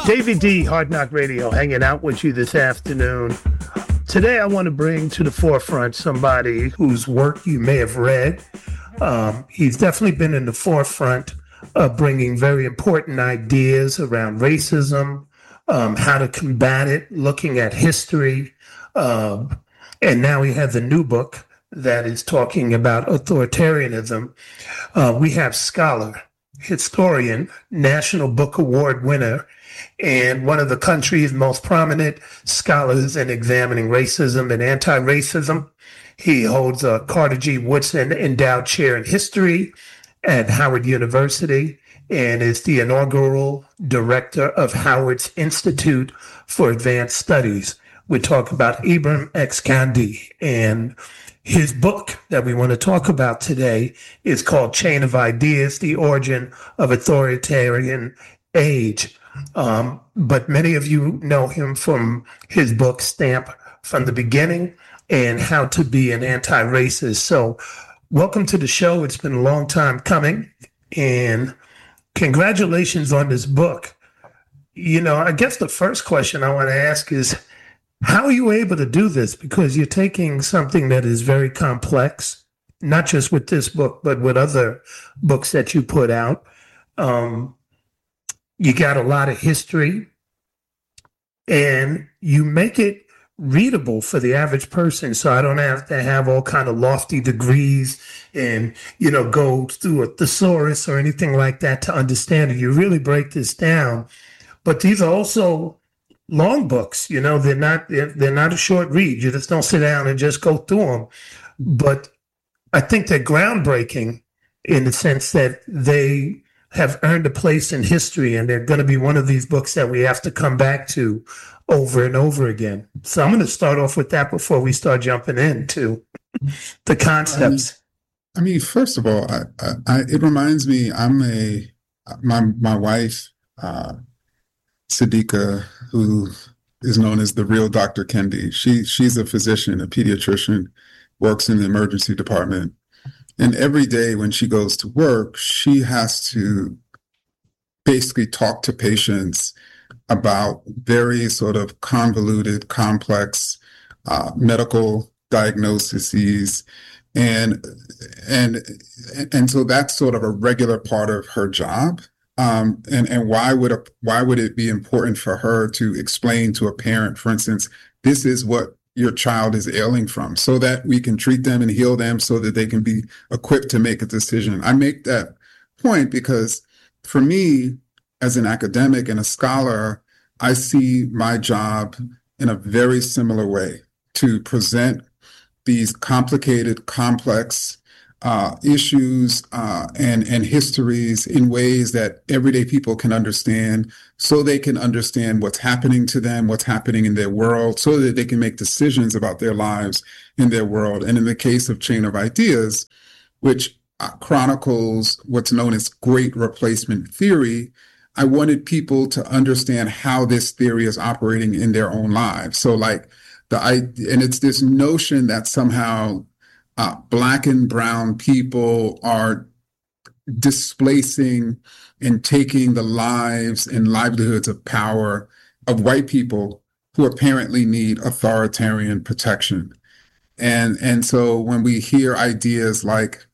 David D, Hard Knock Radio, hanging out with you this afternoon. Today, I want to bring to the forefront somebody whose work you may have read. He's definitely been in the forefront of bringing very important ideas around racism, how to combat it, looking at history. And now he has a new book that is talking about authoritarianism. We have scholar, historian, National Book Award winner, and one of the country's most prominent scholars in examining racism and anti-racism. He holds a Carter G. Woodson Endowed Chair in History at Howard University and is the inaugural director of Howard's Institute for Advanced Studies. We talk about Ibram X. Kendi, and his book that we want to talk about today is called Chain of Ideas, The Origin of Authoritarian Age. But many of you know him from his book, Stamp from the Beginning, and How to Be an Anti-Racist. So welcome to the show. It's been a long time coming, and congratulations on this book. You know, I guess the first question I want to ask is, how are you able to do this? Because you're taking something that is very complex, not just with this book, but with other books that you put out. You got a lot of history, and you make it readable for the average person. So I don't have to have all kind of lofty degrees and, you know, go through a thesaurus or anything like that to understand it. You really break this down. But these are also long books. You know, they're not a short read. You just don't sit down and just go through them. But I think they're groundbreaking in the sense that they have earned a place in history, and they're going to be one of these books that we have to come back to over and over again. So I'm going to start off with that before we start jumping into the concepts. I mean, first of all, it reminds me, my wife, Sadiqa, who is known as the real Dr. Kendi. She's a physician, a pediatrician, works in the emergency department. And every day when she goes to work, she has to basically talk to patients about very sort of convoluted, complex medical diagnoses. And so that's sort of a regular part of her job. And why would it be important for her to explain to a parent, for instance, this is what your child is ailing from, so that we can treat them and heal them so that they can be equipped to make a decision. I make that point because for me, as an academic and a scholar, I see my job in a very similar way, to present these complicated, complex issues and histories in ways that everyday people can understand, so they can understand what's happening to them, what's happening in their world, so that they can make decisions about their lives in their world. And in the case of Chain of Ideas, which chronicles what's known as Great Replacement Theory, I wanted people to understand how this theory is operating in their own lives. So and it's this notion that somehow Black and brown people are displacing and taking the lives and livelihoods of power of white people who apparently need authoritarian protection. And so when we hear ideas like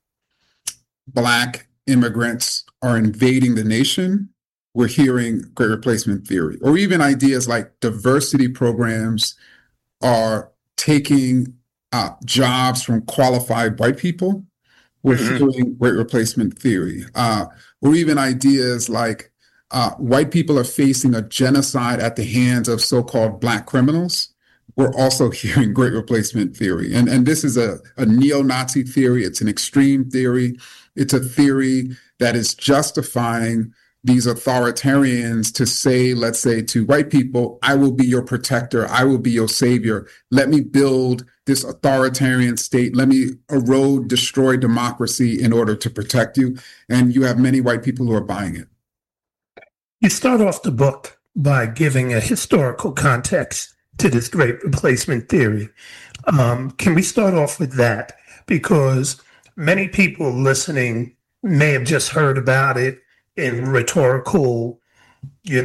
Black immigrants are invading the nation, we're hearing Great Replacement Theory. Or even ideas like diversity programs are taking jobs from qualified white people, we're hearing Great Replacement Theory. Or even ideas like white people are facing a genocide at the hands of so-called Black criminals. We're also hearing Great Replacement Theory. And this is a neo-Nazi theory. It's an extreme theory. It's a theory that is justifying these authoritarians to say, let's say to white people, I will be your protector. I will be your savior. Let me build this authoritarian state. Let me erode, destroy democracy in order to protect you. And you have many white people who are buying it. You start off the book by giving a historical context to this Great Replacement Theory. Can we start off with that? Because many people listening may have just heard about it in rhetorical,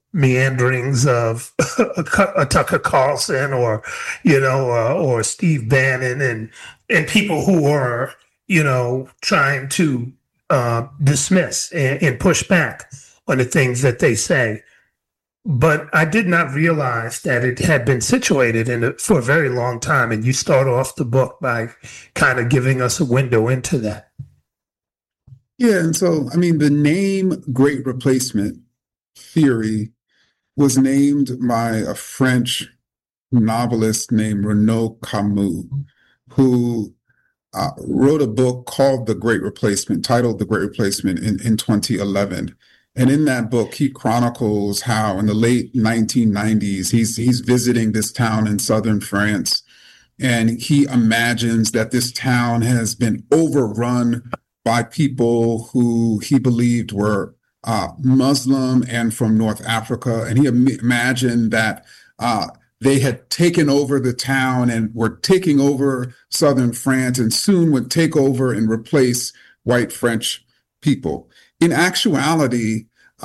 meanderings of a Tucker Carlson or, or Steve Bannon and people who are, trying to dismiss and push back on the things that they say. But I did not realize that it had been situated for a very long time. And you start off the book by kind of giving us a window into that. Yeah. And so, I mean, the name Great Replacement Theory was named by a French novelist named Renaud Camus, who wrote a book called The Great Replacement, titled The Great Replacement in 2011. And in that book, he chronicles how in the late 1990s, he's visiting this town in southern France, and he imagines that this town has been overrun by people who he believed were Muslim and from North Africa. And he imagined that they had taken over the town and were taking over southern France and soon would take over and replace white French people. In actuality,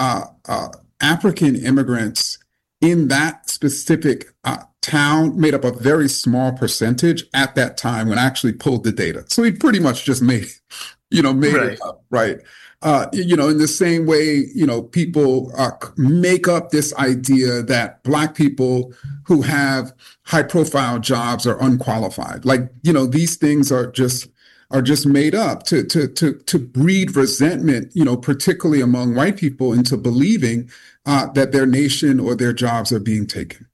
African immigrants in that specific town made up a very small percentage at that time when I actually pulled the data. So he pretty much just made it up, right? In the same way, people make up this idea that Black people who have high profile jobs are unqualified. Like, these things are just made up to breed resentment, particularly among white people into believing that their nation or their jobs are being taken.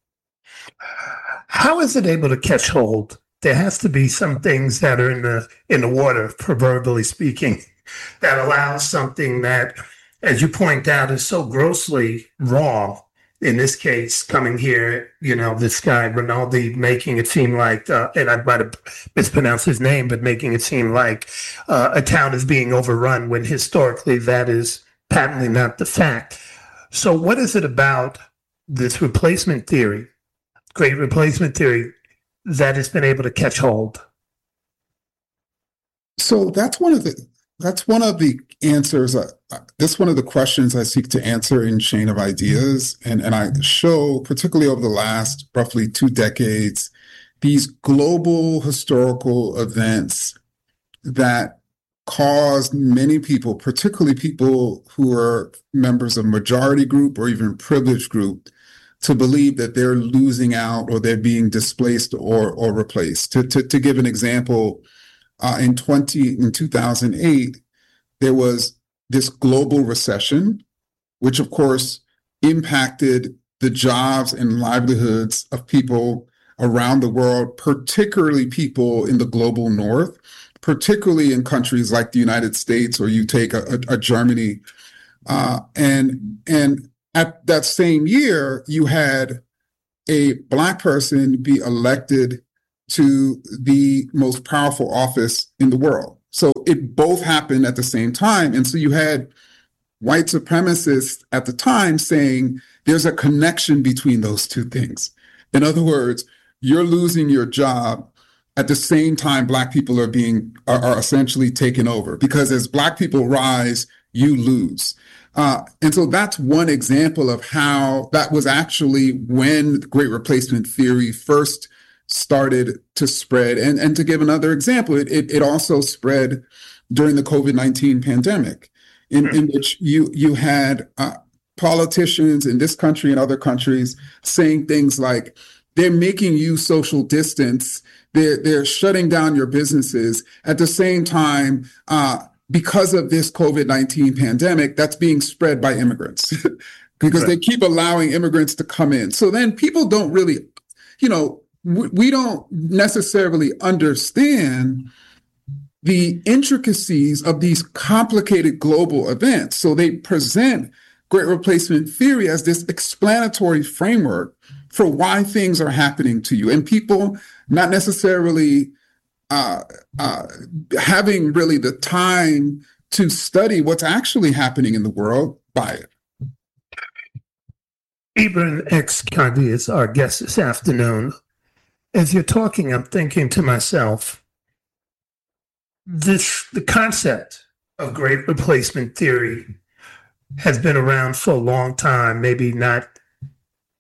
How is it able to catch hold? There has to be some things that are in the water, proverbially speaking, that allows something that, as you point out, is so grossly wrong. In this case, coming here, this guy, Rinaldi, making it seem like, and I might have mispronounced his name, but making it seem like a town is being overrun when historically that is patently not the fact. So what is it about this replacement theory, great replacement theory, that has been able to catch hold? So that's one of the answers. That's one of the questions I seek to answer in Chain of Ideas. And I show, particularly over the last roughly 2 decades, these global historical events that caused many people, particularly people who are members of majority group or even privileged group, to believe that they're losing out or they're being displaced or replaced. To give an example, in 2008, there was this global recession, which of course impacted the jobs and livelihoods of people around the world, particularly people in the global north, particularly in countries like the United States, or you take a Germany. And at that same year, you had a Black person be elected to the most powerful office in the world. So it both happened at the same time. And so you had white supremacists at the time saying there's a connection between those two things. In other words, you're losing your job at the same time Black people are essentially taken over, because as Black people rise, you lose. And so that's one example of how that was actually when the Great Replacement Theory first started to spread. And to give another example, it also spread during the COVID-19 pandemic, in which you had politicians in this country and other countries saying things like, they're making you social distance, they're shutting down your businesses. At the same time, because of this COVID-19 pandemic, that's being spread by immigrants because they keep allowing immigrants to come in. So then people don't really, we don't necessarily understand the intricacies of these complicated global events. So they present Great Replacement Theory as this explanatory framework for why things are happening to you. And people not necessarily having really the time to study what's actually happening in the world by it. Ibram X. Kendi is our guest this afternoon. As you're talking, I'm thinking to myself, the concept of Great Replacement Theory has been around for a long time, maybe not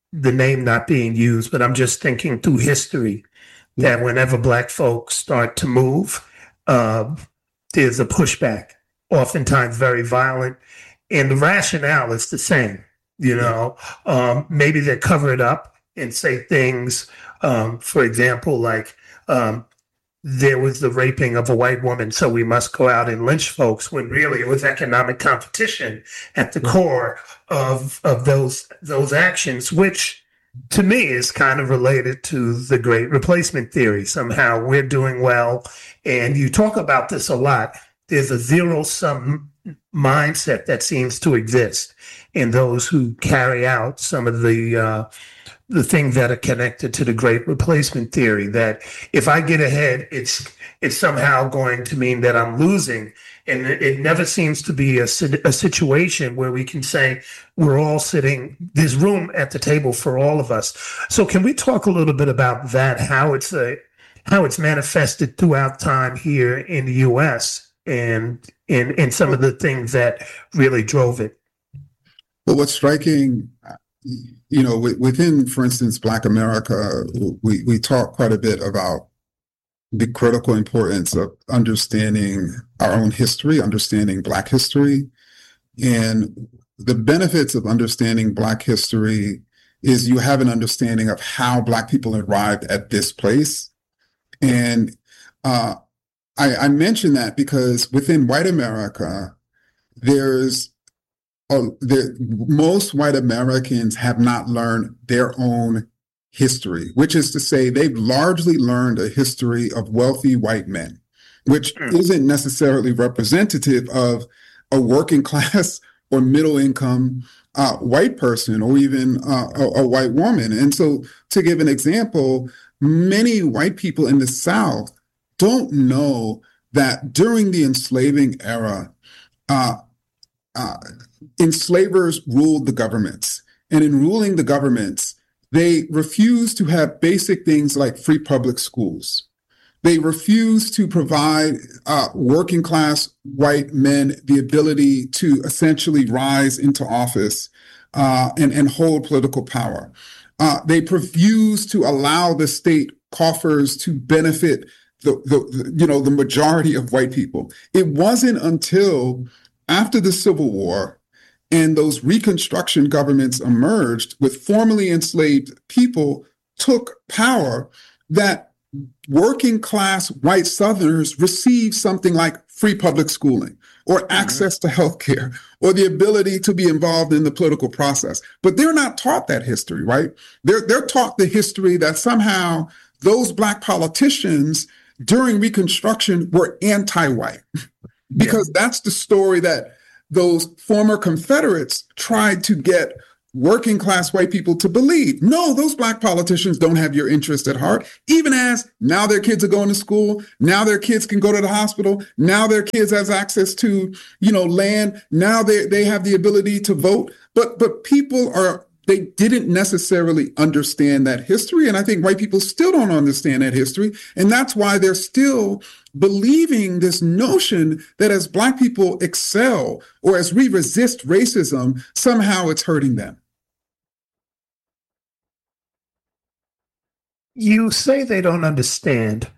the name not being used, but I'm just thinking through history that whenever Black folks start to move, there's a pushback, oftentimes very violent, and the rationale is the same. Maybe they cover it up and say things, for example, like there was the raping of a white woman, so we must go out and lynch folks, when really it was economic competition at the core of those actions, which to me is kind of related to the Great Replacement theory. Somehow we're doing well, and you talk about this a lot. There's a zero-sum mindset that seems to exist in those who carry out some of the things that are connected to the Great Replacement theory, that if I get ahead, it's somehow going to mean that I'm losing. And it never seems to be a situation where we can say we're all sitting, there's room at the table for all of us. So can we talk a little bit about that, how it's manifested throughout time here in the U.S. and some of the things that really drove it? Well, what's striking, within, for instance, Black America, we talk quite a bit about the critical importance of understanding our own history, understanding Black history. And the benefits of understanding Black history is you have an understanding of how Black people arrived at this place. And I mention that because within white America, most white Americans have not learned their own history, which is to say they've largely learned a history of wealthy white men, which isn't necessarily representative of a working class or middle income white person, or even a white woman. And so, to give an example, many white people in the South don't know that during the enslaving era, enslavers ruled the governments. And in ruling the governments, they refused to have basic things like free public schools. They refused to provide working class white men the ability to essentially rise into office and hold political power. They refused to allow the state coffers to benefit the majority of white people. It wasn't until after the Civil War and those Reconstruction governments emerged with formerly enslaved people took power that working class white Southerners received something like free public schooling or access to healthcare or the ability to be involved in the political process. But they're not taught that history, right? They're taught the history that somehow those Black politicians during Reconstruction were anti-white, because that's the story that those former Confederates tried to get working class white people to believe. No, those Black politicians don't have your interest at heart, even as now their kids are going to school. Now their kids can go to the hospital. Now their kids have access to, land. Now they have the ability to vote. But they didn't necessarily understand that history. And I think white people still don't understand that history. And that's why they're still believing this notion that as Black people excel or as we resist racism, somehow it's hurting them. You say they don't understand.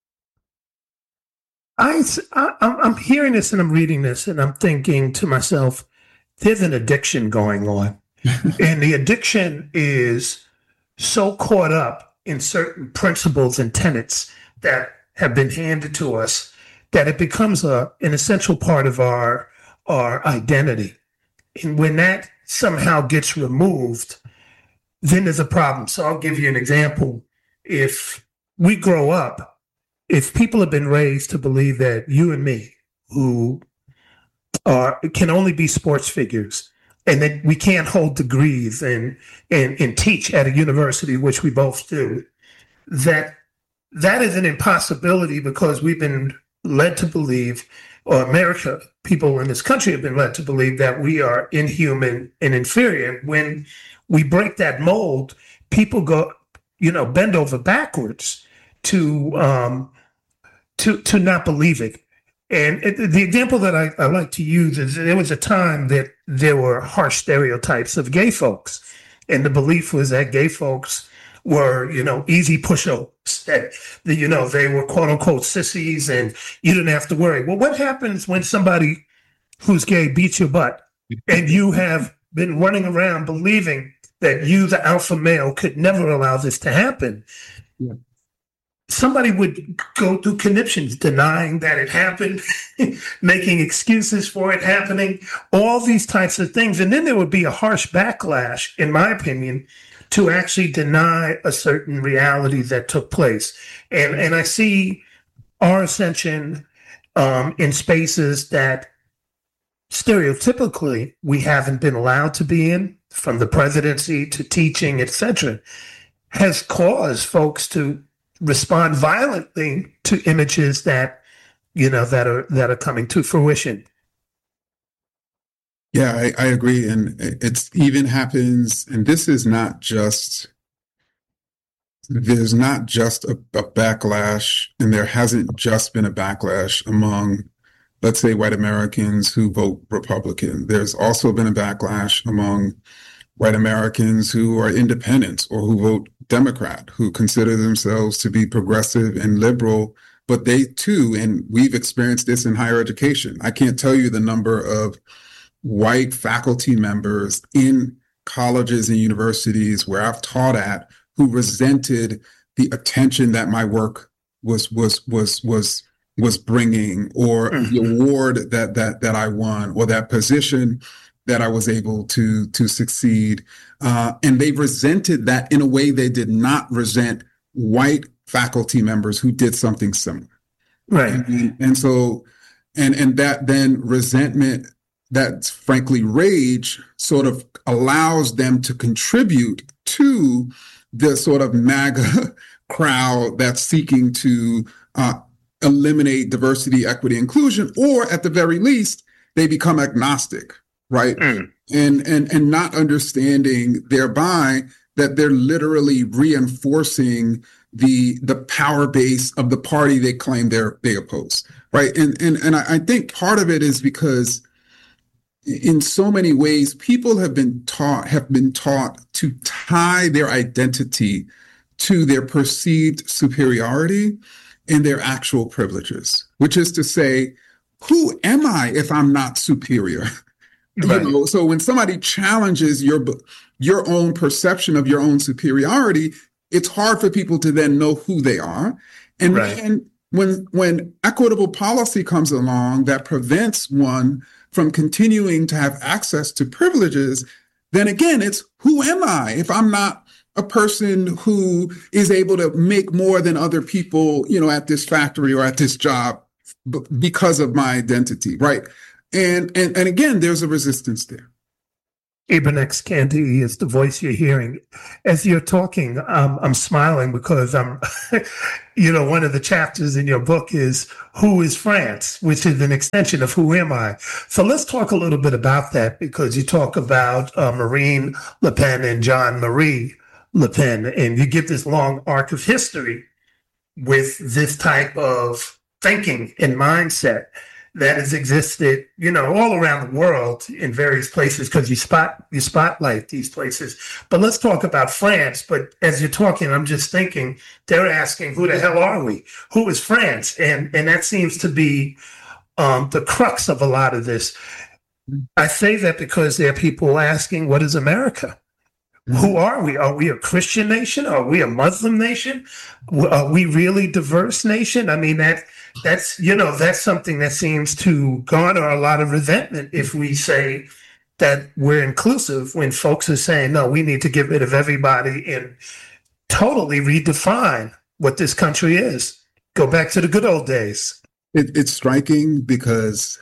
I'm hearing this and I'm reading this and I'm thinking to myself, there's an addiction going on. And the addiction is so caught up in certain principles and tenets that have been handed to us that it becomes an essential part of our identity. And when that somehow gets removed, then there's a problem. So I'll give you an example. If we grow up, if people have been raised to believe that you and me, who can only be sports figures, and that we can't hold degrees and teach at a university, which we both do, that is an impossibility because we've been led to believe, or America, people in this country have been led to believe that we are inhuman and inferior. When we break that mold, people go, bend over backwards to not believe it. And the example that I like to use is there was a time that there were harsh stereotypes of gay folks. And the belief was that gay folks were, easy pushovers, that, they were quote unquote sissies and you didn't have to worry. Well, what happens when somebody who's gay beats your butt and you have been running around believing that you, the alpha male, could never allow this to happen? Yeah. Somebody would go through conniptions denying that it happened, making excuses for it happening, all these types of things. And then there would be a harsh backlash, in my opinion, to actually deny a certain reality that took place. And I see our ascension in spaces that stereotypically we haven't been allowed to be in, from the presidency to teaching, etc., has caused folks to respond violently to images that are coming to fruition. Yeah, I agree. And it's even happens, and this is not just, there's not just a backlash, and there hasn't just been a backlash among, let's say, white Americans who vote Republican. There's also been a backlash among white Americans who are independents or who vote Democrat, who consider themselves to be progressive and liberal, but they too, and we've experienced this in higher education. I can't tell you the number of white faculty members in colleges and universities where I've taught at who resented the attention that my work was bringing, or the award that I won, or that position that I was able to succeed. And they resented that in a way they did not resent white faculty members who did something similar. Right. And so, and that then resentment, that's frankly rage, sort of allows them to contribute to the sort of MAGA crowd that's seeking to eliminate diversity, equity, inclusion, or at the very least, they become agnostic, right? And not understanding thereby that they're literally reinforcing the power base of the party they claim they oppose, right? And I think part of it is because in so many ways, people have been taught to tie their identity to their perceived superiority and their actual privileges, which is to say, who am I if I'm not superior? Right. So when somebody challenges your own perception of your own superiority, it's hard for people to then know who they are. And then when equitable policy comes along that prevents one from continuing to have access to privileges, then again, it's who am I if I'm not a person who is able to make more than other people, at this factory or at this job because of my identity, right? And again, there's a resistance there. Ibn X. Kendi is the voice you're hearing. As you're talking, I'm smiling because I'm, one of the chapters in your book is Who is France, which is an extension of Who Am I? So let's talk a little bit about that, because you talk about Marine Le Pen and Jean-Marie Le Pen, and you give this long arc of history with this type of thinking and mindset that has existed, all around the world in various places, because you spotlight these places. But let's talk about France. But as you're talking, I'm just thinking, they're asking, who the hell are we? Who is France? And that seems to be the crux of a lot of this. I say that because there are people asking, what is America? Who are we? Are we a Christian nation? Are we a Muslim nation? Are we really diverse nation? I mean, that's something that seems to garner a lot of resentment if we say that we're inclusive, when folks are saying, no, we need to get rid of everybody and totally redefine what this country is. Go back to the good old days. It's striking because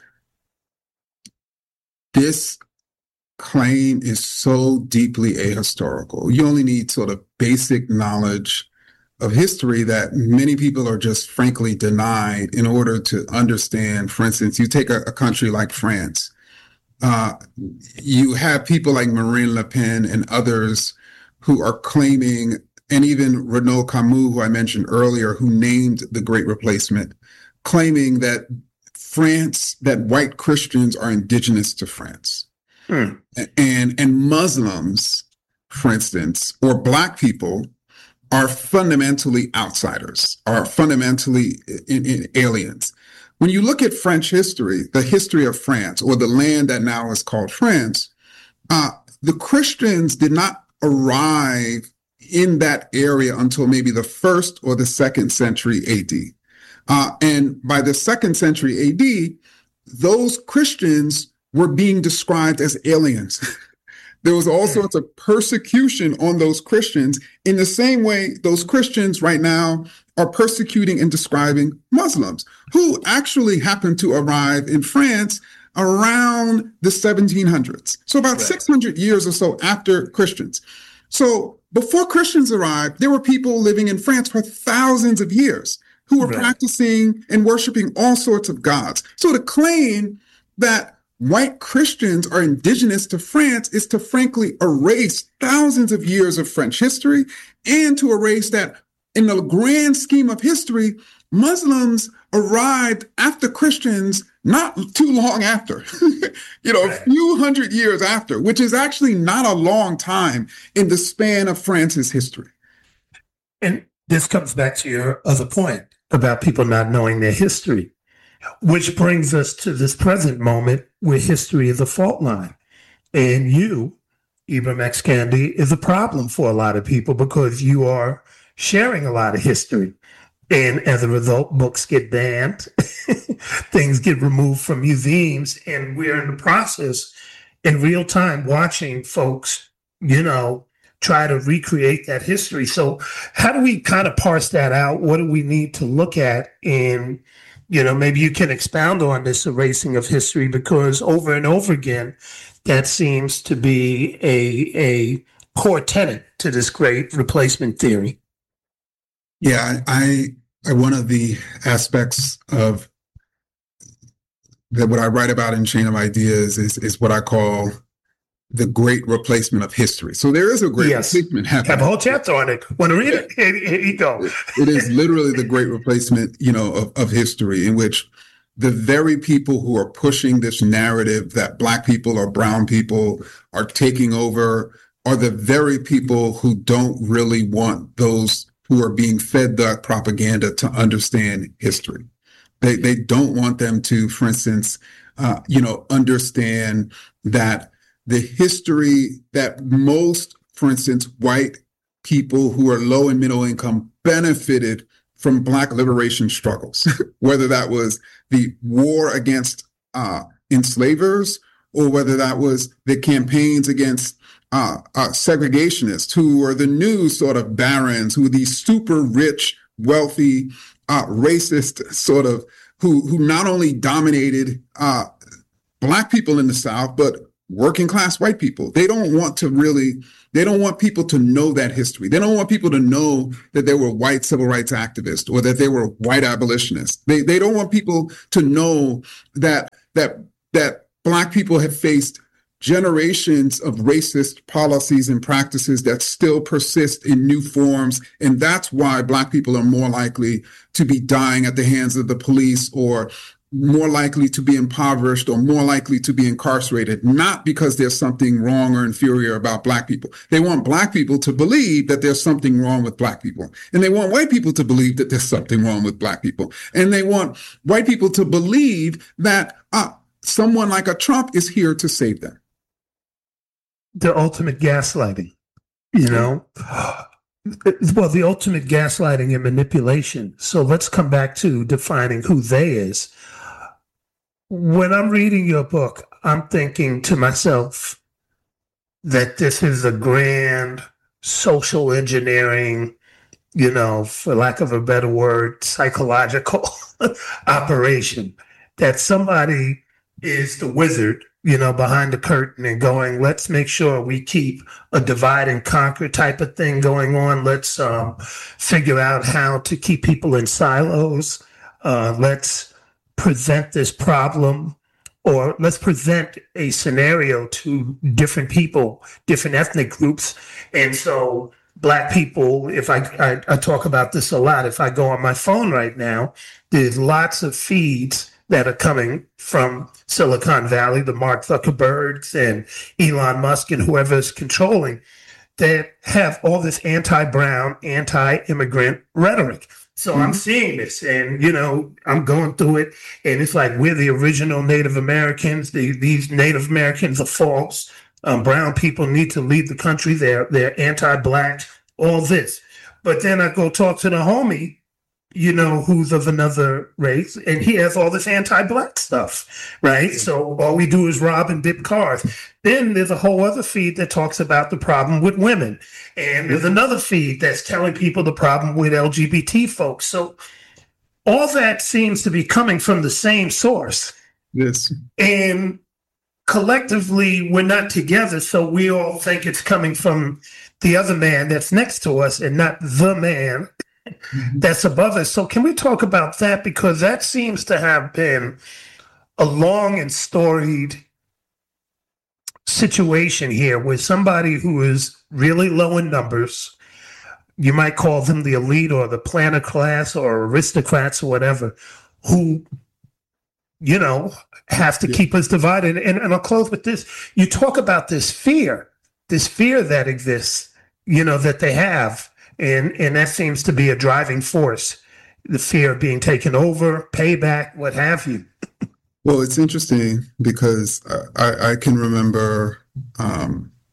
this claim is so deeply ahistorical. You only need sort of basic knowledge of history that many people are just frankly denied in order to understand. For instance, you take a country like France. You have people like Marine Le Pen and others who are claiming, and even Renaud Camus, who I mentioned earlier, who named the Great Replacement, claiming that white Christians are indigenous to France. And Muslims for instance, or Black people are fundamentally outsiders, are fundamentally aliens. When you look at French history, the history of France, or the land that now is called France, the Christians did not arrive in that area until maybe the 1st or the 2nd century AD. And by the 2nd century AD, those Christians were being described as aliens. There was all sorts of persecution on those Christians in the same way those Christians right now are persecuting and describing Muslims, who actually happened to arrive in France around the 1700s. So about 600 years or so after Christians. So before Christians arrived, there were people living in France for thousands of years who were practicing and worshiping all sorts of gods. So to claim that white Christians are indigenous to France is to frankly erase thousands of years of French history, and to erase that in the grand scheme of history, Muslims arrived after Christians not too long after, a few hundred years after, which is actually not a long time in the span of France's history. And this comes back to your other point about people not knowing their history, which brings us to this present moment where history is a fault line. And you, Ibram X. Kendi, is a problem for a lot of people because you are sharing a lot of history. And as a result, books get banned, things get removed from museums, and we're in the process in real time watching folks, try to recreate that history. So how do we kind of parse that out? What do we need to look at? And, maybe you can expound on this erasing of history, because over and over again, that seems to be a core tenet to this great replacement theory. Yeah, one of the aspects of that what I write about in Chain of Ideas is what I call the great replacement of history. So there is a great replacement happening. Have a whole chapter on it. Want to read it? Here you go. It is literally the great replacement, of history, in which the very people who are pushing this narrative that Black people or brown people are taking over are the very people who don't really want those who are being fed that propaganda to understand history. They don't want them to, for instance, understand that the history that most, for instance, white people who are low and middle income benefited from Black liberation struggles, whether that was the war against enslavers, or whether that was the campaigns against segregationists, who are the new sort of barons, who are these super rich, wealthy, racist sort of, who not only dominated Black people in the South, but working class white people. They don't want people to know that history. They don't want people to know that there were white civil rights activists or that they were white abolitionists. They don't want people to know that Black people have faced generations of racist policies and practices that still persist in new forms. And that's why Black people are more likely to be dying at the hands of the police, or more likely to be impoverished, or more likely to be incarcerated, not because there's something wrong or inferior about Black people. They want Black people to believe that there's something wrong with Black people. And they want white people to believe that there's something wrong with Black people. And they want white people to believe that someone like a Trump is here to save them. The ultimate gaslighting, well, the ultimate gaslighting and manipulation. So let's come back to defining who they is. When I'm reading your book, I'm thinking to myself that this is a grand social engineering, for lack of a better word, psychological operation, that somebody is the wizard, behind the curtain and going, let's make sure we keep a divide and conquer type of thing going on. Let's figure out how to keep people in silos. Let's present this problem, or let's present a scenario to different people, different ethnic groups. And so Black people, if I talk about this a lot, if I go on my phone right now, there's lots of feeds that are coming from Silicon Valley, the Mark Zuckerbergs and Elon Musk and whoever is controlling, that have all this anti-brown, anti-immigrant rhetoric. So I'm seeing this, and I'm going through it, and it's like we're the original Native Americans. These Native Americans are false. Brown people need to lead the country. They're anti-black. All this, but then I go talk to the homie, who's of another race, and he has all this anti-black stuff, right? So all we do is rob and dip cars. Then there's a whole other feed that talks about the problem with women. And there's another feed that's telling people the problem with LGBT folks. So all that seems to be coming from the same source. Yes. And collectively, we're not together, so we all think it's coming from the other man that's next to us and not the man that's above us. So can we talk about that? Because that seems to have been a long and storied situation here with somebody who is really low in numbers. You might call them the elite or the planter class or aristocrats or whatever, who, have to keep us divided. And I'll close with this. You talk about this fear that exists, that they have. And that seems to be a driving force, the fear of being taken over, payback, what have you. Well, it's interesting because I can remember, I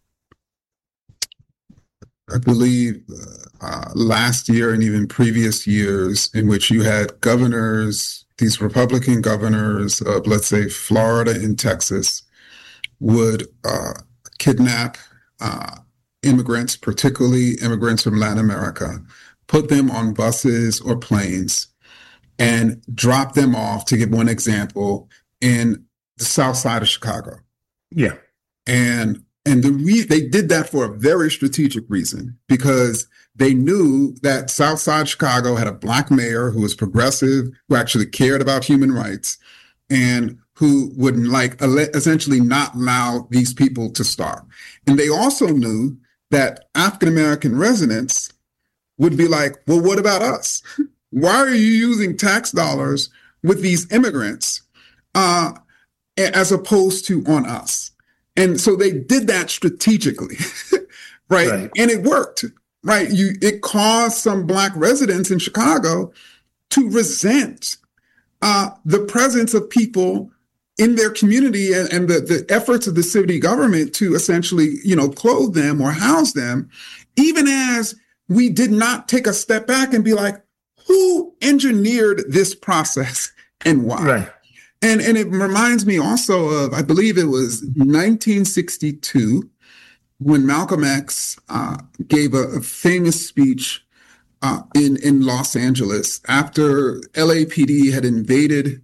believe last year and even previous years in which you had governors, these Republican governors of, let's say, Florida and Texas, would kidnap immigrants, particularly immigrants from Latin America, put them on buses or planes and drop them off, to give one example, in the south side of Chicago. Yeah. And they did that for a very strategic reason, because they knew that south side Chicago had a Black mayor who was progressive, who actually cared about human rights, and who would essentially not allow these people to starve. And they also knew that African-American residents would be like, well, what about us? Why are you using tax dollars with these immigrants as opposed to on us? And so they did that strategically, right? And it worked, right? It caused some Black residents in Chicago to resent the presence of people in their community and the efforts of the city government to essentially, clothe them or house them, even as we did not take a step back and be like, who engineered this process and why? Right. And it reminds me also of, I believe it was 1962, when Malcolm X gave a famous speech in Los Angeles after LAPD had invaded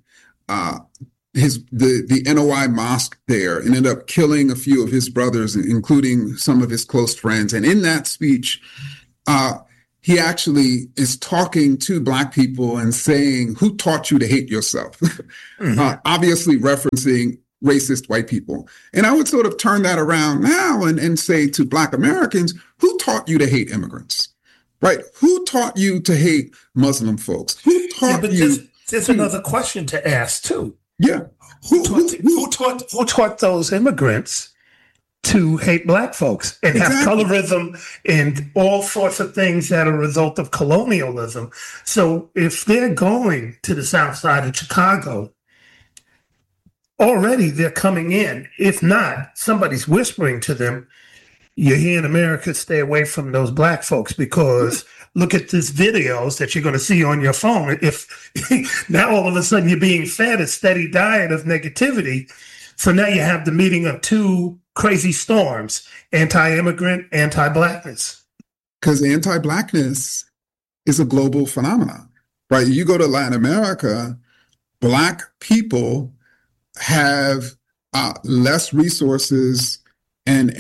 the NOI mosque there and ended up killing a few of his brothers, including some of his close friends. And in that speech, he actually is talking to Black people and saying, who taught you to hate yourself? Obviously referencing racist white people. And I would sort of turn that around now and say to Black Americans, who taught you to hate immigrants? Right? Who taught you to hate Muslim folks? Who taught you? There's another question to ask too. Yeah. Who taught those immigrants to hate Black folks and have colorism and all sorts of things that are a result of colonialism? So if they're going to the south side of Chicago, already they're coming in. If not, somebody's whispering to them, you're here in America, stay away from those Black folks, because look at these videos that you're going to see on your phone. If now all of a sudden you're being fed a steady diet of negativity. So now you have the meeting of two crazy storms, anti-immigrant, anti-Blackness. Because anti-Blackness is a global phenomenon, right? You go to Latin America, Black people have less resources and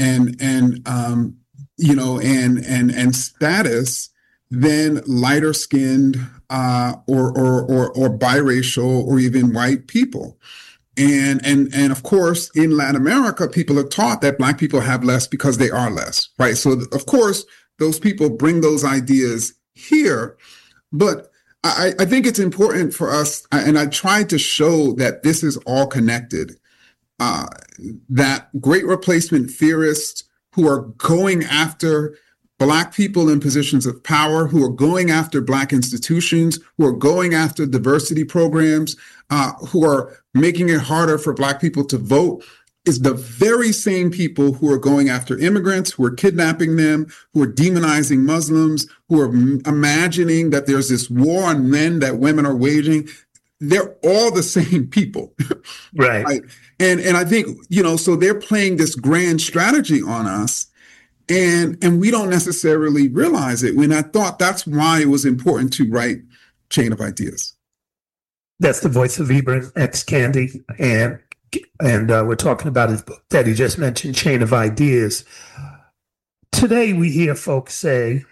status than lighter skinned or biracial or even white people. And of course, in Latin America, people are taught that Black people have less because they are less, right? So of course, those people bring those ideas here, but I think it's important for us, and I tried to show that this is all connected, that great replacement theorists who are going after Black people in positions of power, who are going after Black institutions, who are going after diversity programs, who are making it harder for Black people to vote, is the very same people who are going after immigrants, who are kidnapping them, who are demonizing Muslims, who are imagining that there's this war on men that women are waging. They're all the same people. Right. And I think, so they're playing this grand strategy on us. And we don't necessarily realize it. When I thought that's why it was important to write Chain of Ideas. That's the voice of Ibram X. Kendi, and we're talking about his book that he just mentioned, Chain of Ideas. Today we hear folks say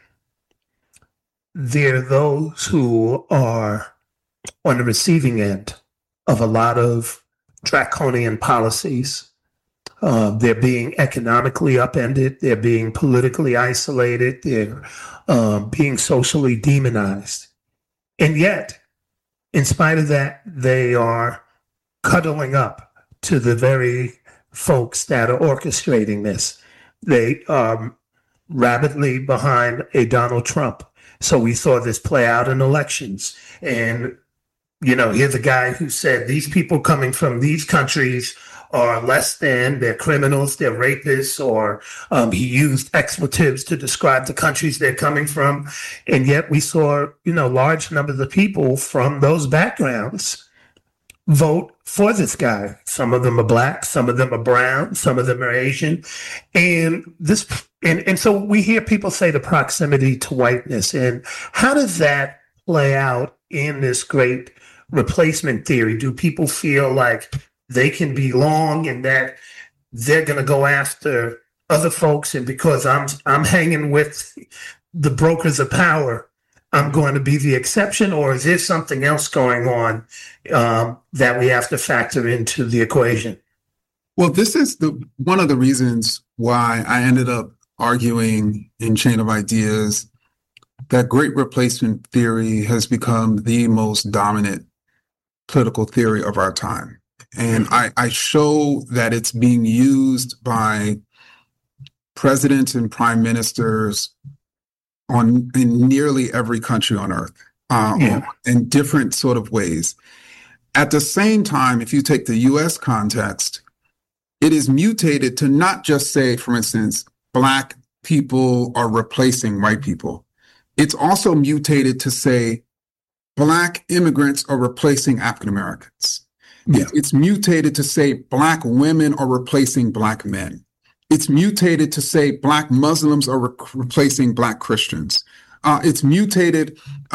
there are those who are on the receiving end of a lot of draconian policies. They're being economically upended. They're being politically isolated. They're being socially demonized. And yet, in spite of that, they are cuddling up to the very folks that are orchestrating this. They are rabidly behind a Donald Trump. So we saw this play out in elections. And, here's a guy who said these people coming from these countries are less than, they're criminals, they're rapists, or he used expletives to describe the countries they're coming from. And yet we saw, large numbers of people from those backgrounds vote for this guy. Some of them are Black, some of them are brown, some of them are Asian. And so we hear people say the proximity to whiteness. And how does that play out in this great replacement theory? Do people feel like they can belong and that they're going to go after other folks, and because I'm hanging with the brokers of power, I'm going to be the exception? Or is there something else going on that we have to factor into the equation? Well, this is one of the reasons why I ended up arguing in Chain of Ideas that great replacement theory has become the most dominant political theory of our time. And I show that it's being used by presidents and prime ministers in nearly every country on earth, in different sort of ways. At the same time, if you take the U.S. context, it is mutated to not just say, for instance, Black people are replacing white people. It's also mutated to say Black immigrants are replacing African Americans. Yeah. It's mutated to say Black women are replacing Black men. It's mutated to say Black Muslims are replacing Black Christians. It's mutated,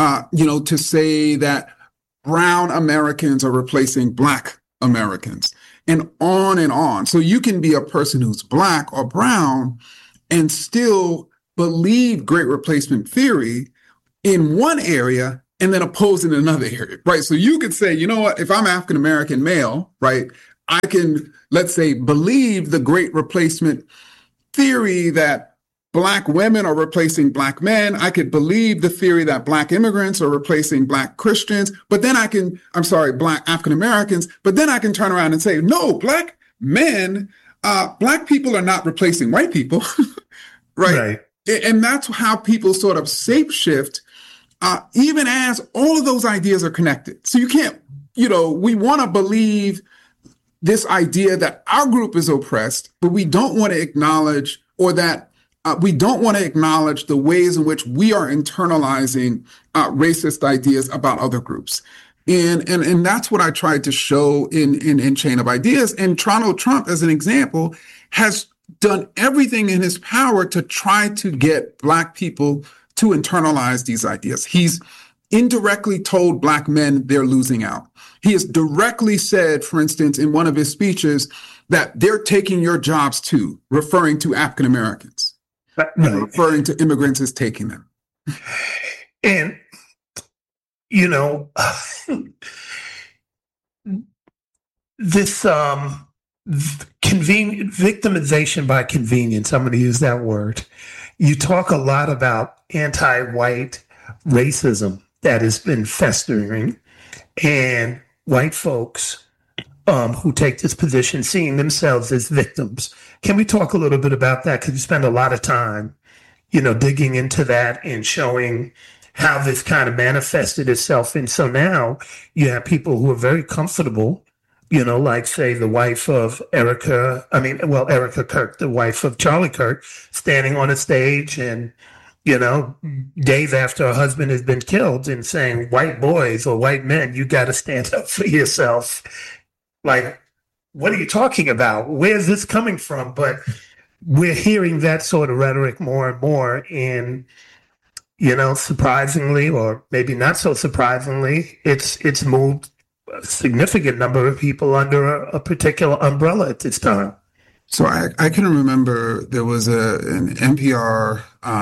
to say that brown Americans are replacing Black Americans, and on and on. So you can be a person who's Black or brown and still believe great replacement theory in one area and then oppose in another area, right? So you could say, you know what, if I'm African-American male, right, I can, let's say, believe the great replacement theory that Black women are replacing Black men. I could believe the theory that Black immigrants are replacing Black Christians, but then Black African-Americans, but then I can turn around and say, no, Black men, Black people are not replacing white people, right? And that's how people sort of shapeshift, even as all of those ideas are connected. So you can't, we want to believe this idea that our group is oppressed, but we don't want to acknowledge, or that we don't want to acknowledge the ways in which we are internalizing racist ideas about other groups. And that's what I tried to show in Chain of Ideas. And Donald Trump, as an example, has done everything in his power to try to get Black people to internalize these ideas. He's indirectly told Black men they're losing out. He has directly said, for instance, in one of his speeches, that they're taking your jobs too, referring to African Americans, referring to immigrants as taking them. And, this victimization by convenience, I'm going to use that word. You talk a lot about anti-white racism that has been festering, and white folks who take this position, seeing themselves as victims. Can we talk a little bit about that? Because you spend a lot of time, digging into that and showing how this kind of manifested itself. And so now you have people who are very comfortable, like say the wife of Erica Kirk, the wife of Charlie Kirk, standing on a stage and, days after her husband has been killed and saying, white boys or white men, you got to stand up for yourself. Like, what are you talking about? Where's this coming from? But we're hearing that sort of rhetoric more and more. And, surprisingly, or maybe not so surprisingly, it's moved a significant number of people under a particular umbrella at this time. So I can remember there was an NPR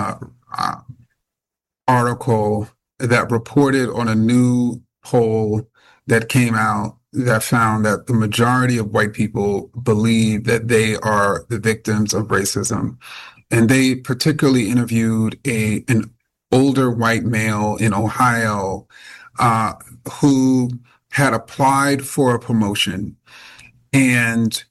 article that reported on a new poll that came out that found that the majority of white people believe that they are the victims of racism. And they particularly interviewed an older white male in Ohio who had applied for a promotion, and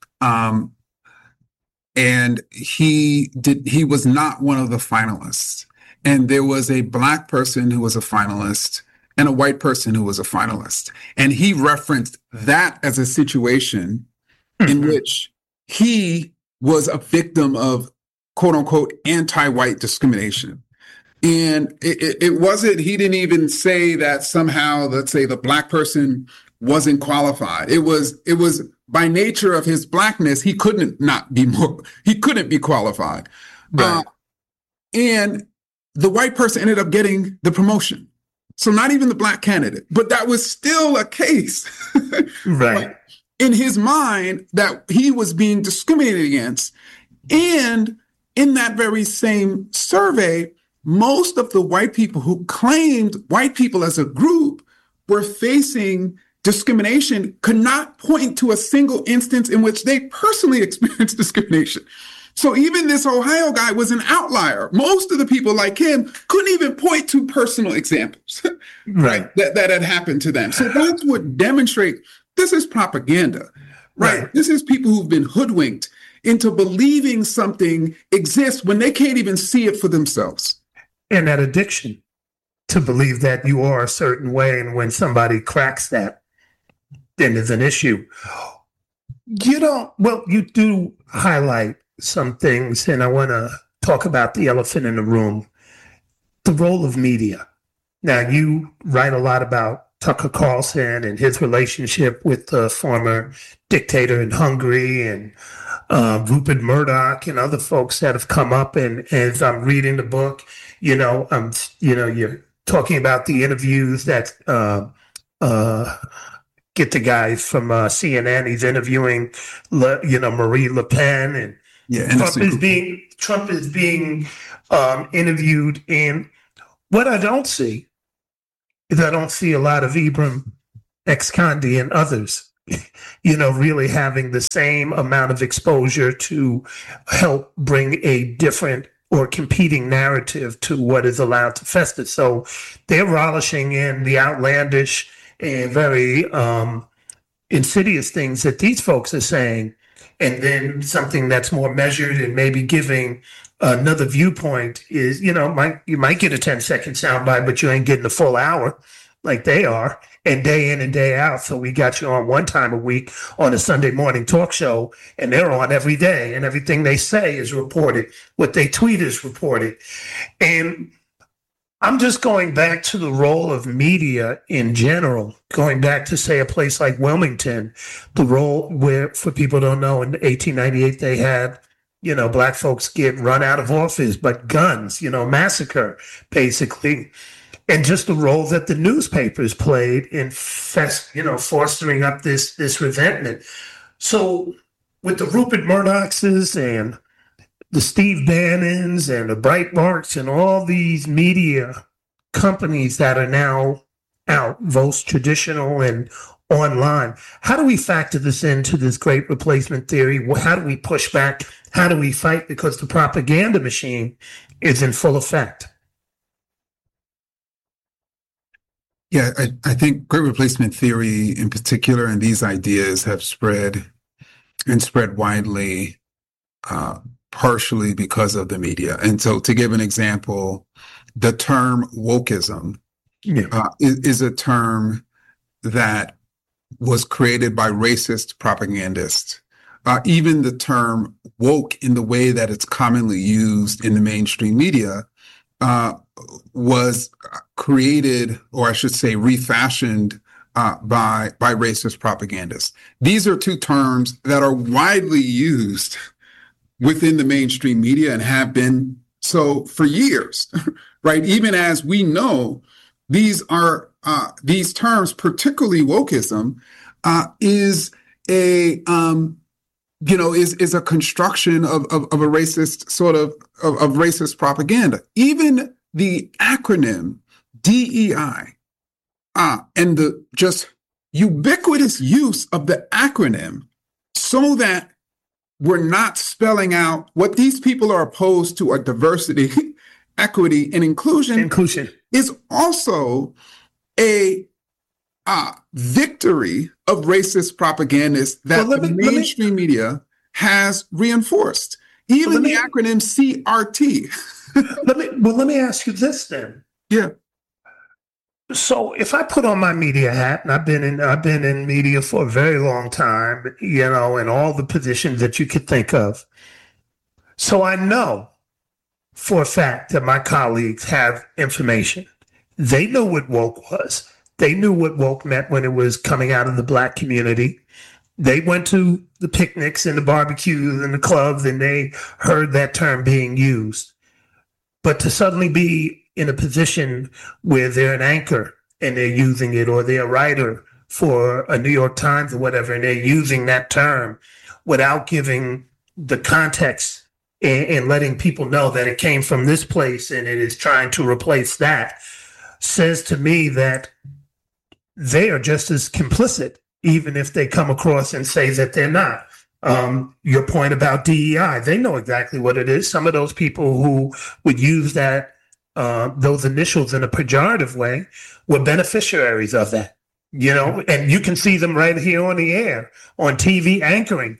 he was not one of the finalists. And there was a Black person who was a finalist and a white person who was a finalist. And he referenced that as a situation in which he was a victim of quote unquote anti-white discrimination. And it wasn't, he didn't even say that somehow, let's say, the Black person wasn't qualified. It was by nature of his Blackness, he couldn't be qualified. Right. And the white person ended up getting the promotion. So not even the Black candidate, but that was still a case. Right. In his mind, that he was being discriminated against. And in that very same survey, most of the white people who claimed white people as a group were facing discrimination could not point to a single instance in which they personally experienced discrimination. So even this Ohio guy was an outlier. Most of the people like him couldn't even point to personal examples right. that had happened to them. So that's what demonstrate this is propaganda, right? This is people who've been hoodwinked into believing something exists when they can't even see it for themselves. And that addiction to believe that you are a certain way, and when somebody cracks that, then there's an issue. You do highlight some things, and I want to talk about the elephant in the room, the role of media. Now, you write a lot about Tucker Carlson and his relationship with the former dictator in Hungary, and Rupert Murdoch and other folks that have come up. And as I'm reading the book, you're talking about the interviews that get the guys from CNN. He's interviewing, Marie Le Pen, and Trump is being interviewed. And what I don't see is I don't see a lot of Ibram X. Kendi and others, really having the same amount of exposure to help bring a different or competing narrative to what is allowed to fester. So they're relishing in the outlandish and very insidious things that these folks are saying. And then something that's more measured and maybe giving another viewpoint is, you might get a 10-second soundbite, but you ain't getting a full hour like they are, and day in and day out. So we got you on one time a week on a Sunday morning talk show, and they're on every day, and everything they say is reported. What they tweet is reported. And I'm just going back to the role of media in general, going back to, say, a place like Wilmington, the role where, for people who don't know, in 1898, they had, Black folks get run out of office, but guns, massacre, basically. And just the role that the newspapers played in, fostering up this resentment. So with the Rupert Murdochs and the Steve Bannons and the Breitbarts and all these media companies that are now out, both traditional and online, how do we factor this into this great replacement theory? How do we push back? How do we fight? Because the propaganda machine is in full effect. Yeah, I think great replacement theory in particular, and these ideas have spread widely, uh, partially because of the media. And so, to give an example, the term wokeism Yeah. is a term that was created by racist propagandists. Even the term woke, in the way that it's commonly used in the mainstream media, was created, or I should say, refashioned by racist propagandists. These are two terms that are widely used within the mainstream media and have been so for years, right? Even as we know, these terms, particularly wokeism, is a is a construction of a racist sort of racist propaganda. Even the acronym DEI, and the just ubiquitous use of the acronym, so that we're not spelling out what these people are opposed to, are diversity, equity, and inclusion, is also a victory of racist propagandists that the mainstream media has reinforced. Even the acronym CRT. let me ask you this then. Yeah. So if I put on my media hat, and I've been in media for a very long time, in all the positions that you could think of. So I know for a fact that my colleagues have information. They know what woke was. They knew what woke meant when it was coming out of the Black community. They went to the picnics and the barbecues and the clubs, and they heard that term being used. But to suddenly be in a position where they're an anchor and they're using it, or they're a writer for a New York Times or whatever, and they're using that term without giving the context and letting people know that it came from this place and it is trying to replace that, says to me that they are just as complicit, even if they come across and say that they're not. Your point about DEI, they know exactly what it is. Some of those people who would use those initials in a pejorative way were beneficiaries of that, and you can see them right here on the air, on TV anchoring,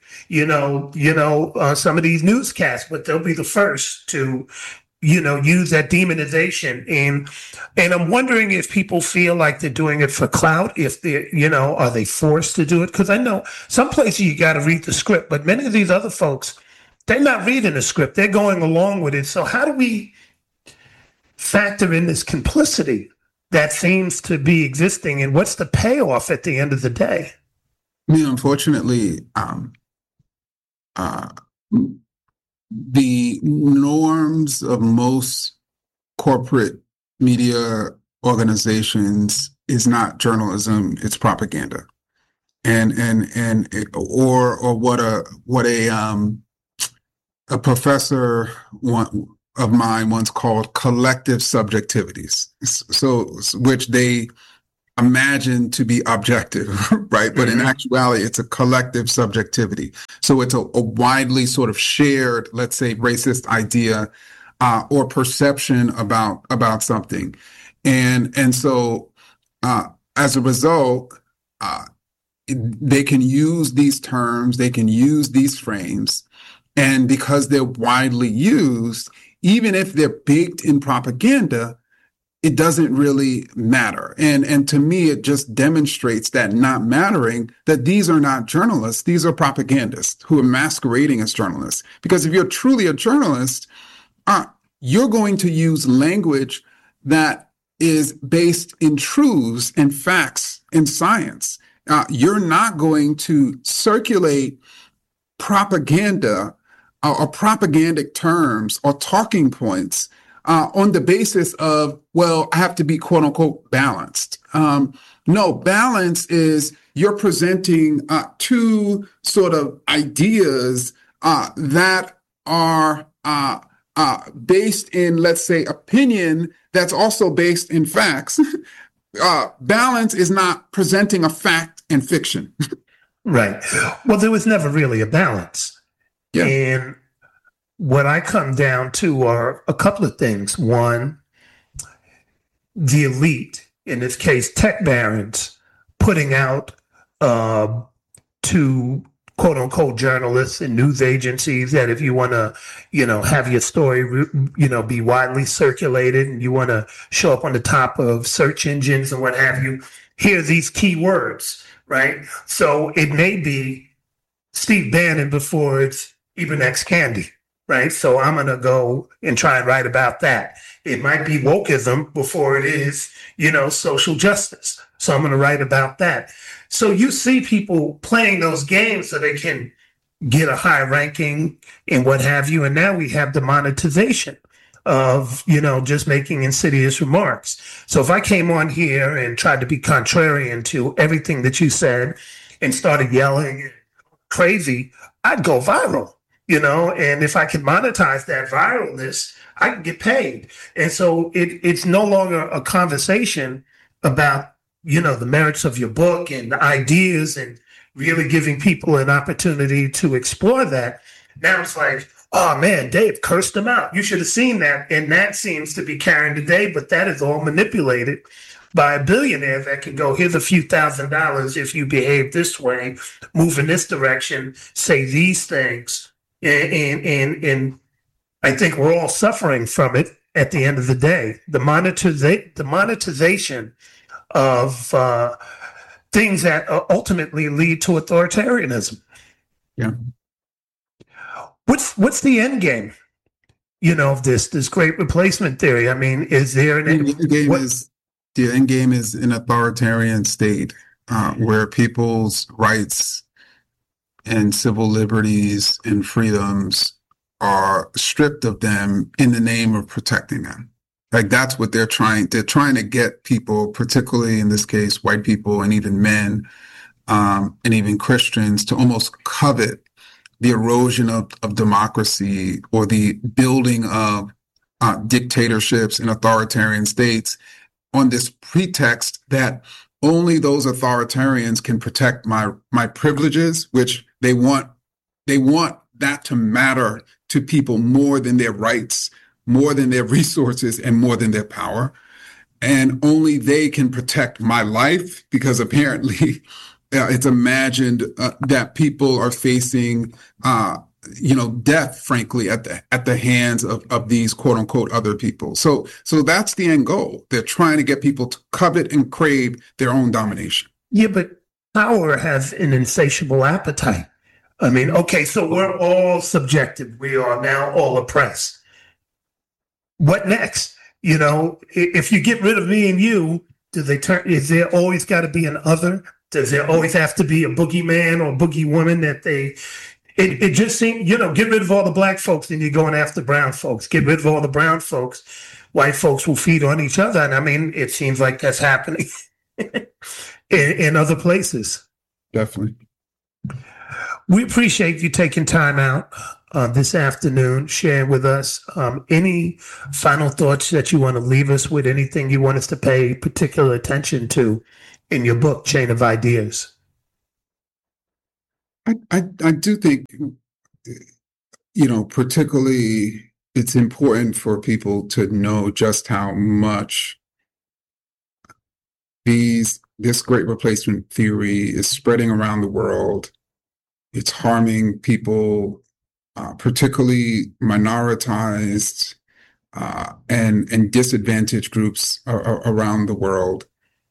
some of these newscasts, but they'll be the first to use that demonization. And I'm wondering if people feel like they're doing it for clout, if they're, are they forced to do it? Because I know some places you got to read the script, but many of these other folks, they're not reading the script. They're going along with it. So how do we factor in this complicity that seems to be existing, and what's the payoff at the end of the day? Unfortunately, the norms of most corporate media organizations is not journalism; it's propaganda, or what a professor of mine once called collective subjectivities. So, which they imagine to be objective, right? But in actuality, it's a collective subjectivity. So it's a widely sort of shared, let's say, racist idea or perception about something. And so as a result, they can use these terms, they can use these frames, and because they're widely used, even if they're baked in propaganda, it doesn't really matter. And to me, it just demonstrates that not mattering, that these are not journalists, these are propagandists who are masquerading as journalists. Because if you're truly a journalist, you're going to use language that is based in truths and facts and science. You're not going to circulate propaganda or propagandic terms or talking points on the basis of, well, I have to be quote unquote balanced. No, balance is you're presenting two sort of ideas that are based in, let's say, opinion that's also based in facts. Balance is not presenting a fact and fiction. Right. Well, there was never really a balance. Yeah. And what I come down to are a couple of things. One, the elite in this case, tech barons putting out to quote unquote journalists and news agencies that if you want to, have your story, be widely circulated and you want to show up on the top of search engines and what have you, here are these key words, right? So it may be Steve Bannon before it's even X Candy, right? So I'm going to go and try and write about that. It might be wokeism before it is, social justice. So I'm going to write about that. So you see people playing those games so they can get a high ranking and what have you. And now we have the monetization of, just making insidious remarks. So if I came on here and tried to be contrarian to everything that you said and started yelling crazy, I'd go viral, and if I can monetize that viralness, I can get paid. And so it's no longer a conversation about, the merits of your book and the ideas and really giving people an opportunity to explore that. Now it's like, oh man, Dave cursed them out. You should have seen that. And that seems to be carrying the day, but that is all manipulated by a billionaire that can go, here's a few $1,000 if you behave this way, move in this direction, say these things. And I think we're all suffering from it at the end of the day. The monetization of things that ultimately lead to authoritarianism. Yeah. What's the end game, of this great replacement theory? I mean, is there an end game? The end game is an authoritarian state where people's rights and civil liberties and freedoms are stripped of them in the name of protecting them. Like that's what they're trying to get people, particularly in this case, white people and even men and even Christians, to almost covet the erosion of democracy or the building of dictatorships and authoritarian states on this pretext that only those authoritarians can protect my privileges, which they want that to matter to people more than their rights, more than their resources, and more than their power. And only they can protect my life because apparently it's imagined that people are facing, death, frankly, at the hands of these quote unquote other people. So that's the end goal. They're trying to get people to covet and crave their own domination. Yeah, but power has an insatiable appetite. I mean, okay, so we're all subjected. We are now all oppressed. What next? If you get rid of me and you, is there always got to be an other? Does there always have to be a boogeyman or boogie woman that it just seems, get rid of all the black folks and you're going after brown folks. Get rid of all the brown folks. White folks will feed on each other. And I mean, it seems like that's happening in other places. Definitely. We appreciate you taking time out this afternoon, sharing with us. Any final thoughts that you want to leave us with? Anything you want us to pay particular attention to in your book, Chain of Ideas? I do think, particularly it's important for people to know just how much this great replacement theory is spreading around the world. It's harming people, particularly minoritized and disadvantaged groups around the world.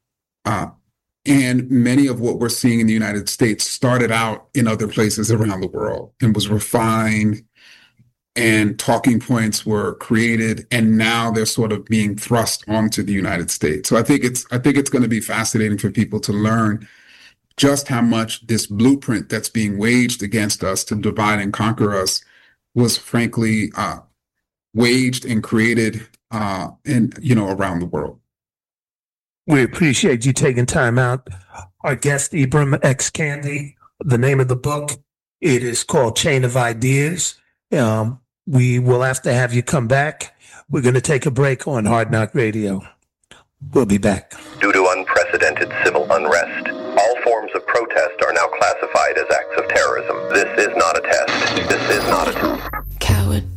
And many of what we're seeing in the United States started out in other places around the world and was refined, and talking points were created, and now they're sort of being thrust onto the United States. So I think it's going to be fascinating for people to learn just how much this blueprint that's being waged against us to divide and conquer us was frankly waged and created around the world. We appreciate you taking time out. Our guest, Ibram X. Kendi, the name of the book, it is called Chain of Ideas. We will have to have you come back. We're going to take a break on Hard Knock Radio. We'll be back. Due to unprecedented civil unrest, all forms of protest are now classified as acts of terrorism. This is not a test. This is not a